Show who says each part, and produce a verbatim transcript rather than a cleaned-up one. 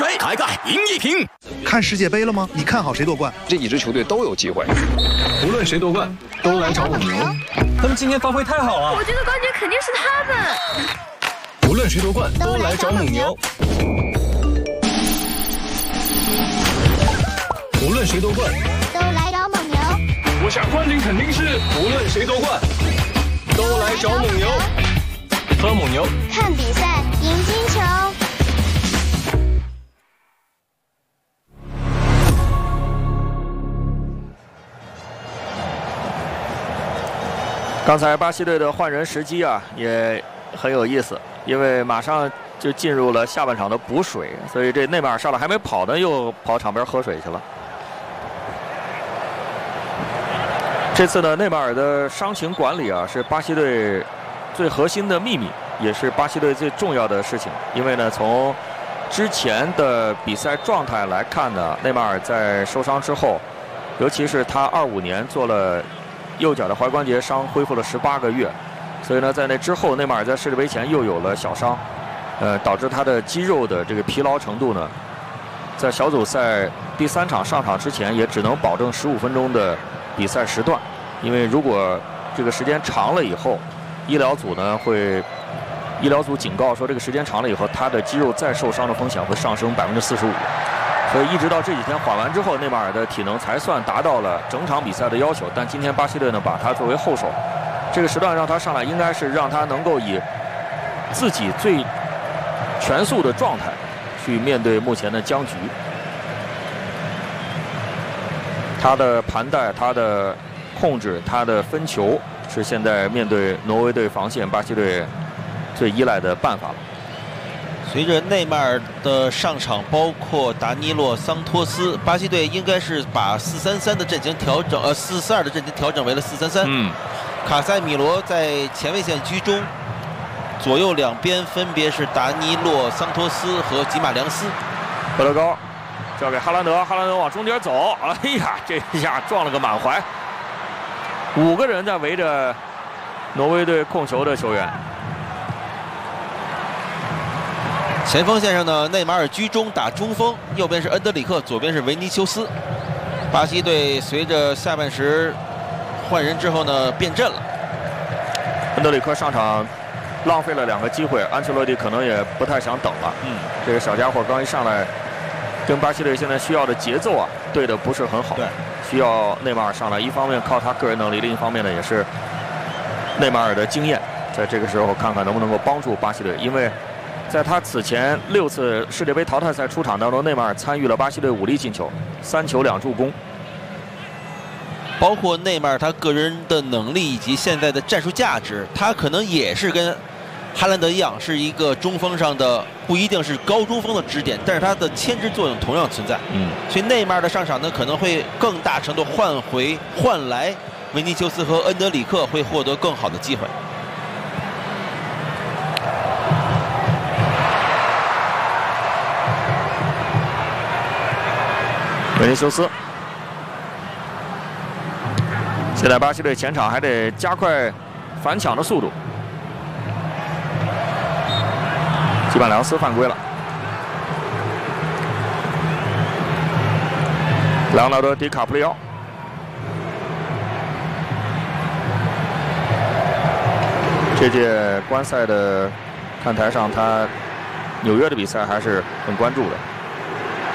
Speaker 1: 水，开盖赢一瓶。
Speaker 2: 看世界杯了吗？你看好谁夺冠？
Speaker 3: 这几支球队都有机会，
Speaker 4: 无论谁夺冠，都来找蒙牛。
Speaker 5: 他们今天发挥太好了，
Speaker 6: 我觉得冠军肯定是他们。
Speaker 4: 无论谁夺冠，都来找蒙牛。无论谁夺冠，
Speaker 7: 都来找蒙牛。
Speaker 4: 我想冠军肯定是无论谁夺冠，都来找蒙牛。喝蒙牛，
Speaker 7: 看比赛，赢金球。
Speaker 8: 刚才巴西队的换人时机啊，也很有意思，因为马上就进入了下半场的补水，所以这内马尔上来还没跑呢，又跑场边喝水去了。这次呢，内马尔的伤情管理啊，是巴西队最核心的秘密，也是巴西队最重要的事情。因为呢，从之前的比赛状态来看呢，内马尔在受伤之后，尤其是他二五年做了右脚的踝关节伤，恢复了十八个月，所以呢，在那之后，内马尔在世界杯前又有了小伤，呃，导致他的肌肉的这个疲劳程度呢，在小组赛第三场上场之前，也只能保证十五分钟的比赛时段，因为如果这个时间长了以后，医疗组呢会，医疗组警告说，这个时间长了以后，他的肌肉再受伤的风险会上升百分之四十五。所以一直到这几天缓完之后，内马尔的体能才算达到了整场比赛的要求。但今天巴西队呢，把他作为后手，这个时段让他上来，应该是让他能够以自己最全速的状态去面对目前的僵局。他的盘带、他的控制、他的分球，是现在面对挪威队防线巴西队最依赖的办法了。
Speaker 9: 随着内马尔的上场，包括达尼洛·桑托斯，巴西队应该是把四三三的阵型调整，呃，四四二的阵型调整为了四三三。
Speaker 8: 嗯，
Speaker 9: 卡塞米罗在前卫线居中，左右两边分别是达尼洛·桑托斯和吉马良斯。
Speaker 8: 波德高交给哈兰德，哈兰德往中间走，哎呀，这一下撞了个满怀。五个人在围着挪威队控球的球员。
Speaker 9: 前锋线上呢，内马尔居中打中锋，右边是恩德里克，左边是维尼修斯。巴西队随着下半时换人之后呢，变阵了。
Speaker 8: 恩德里克上场浪费了两个机会，安切洛蒂可能也不太想等了。嗯，这个小家伙刚一上来，跟巴西队现在需要的节奏啊，对的不是很好。
Speaker 9: 对，
Speaker 8: 需要内马尔上来，一方面靠他个人能力，另一方面呢也是内马尔的经验，在这个时候看看能不能够帮助巴西队，因为在他此前六次世界杯淘汰赛出场当中，内马尔参与了巴西队五粒进球，三球两助攻。
Speaker 9: 包括内马尔他个人的能力以及现在的战术价值，他可能也是跟哈兰德一样，是一个中锋上的不一定是高中锋的支点，但是他的牵制作用同样存在。嗯，所以内马尔的上场呢，可能会更大程度换回换来维尼修斯和恩德里克会获得更好的机会。
Speaker 8: 维尼修斯，现在巴西队前场还得加快反抢的速度。基本良斯犯规了，莱昂纳多·迪卡普里奥。这届观赛的看台上，他纽约的比赛还是很关注的。